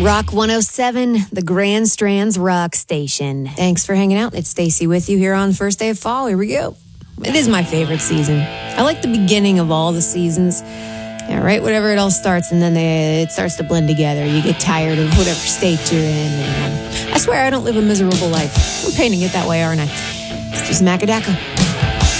Rock 107, the Grand Strands Rock Station. Thanks for hanging out. It's Stacy with you here on the first day of fall. Here we go. It is my favorite season. I like the beginning of all the seasons. Yeah, right, whatever it all starts, and then it starts to blend together. You get tired of whatever state you're in. And I swear I don't live a miserable life. I'm painting it that way, aren't I? Let's do some Macadaca.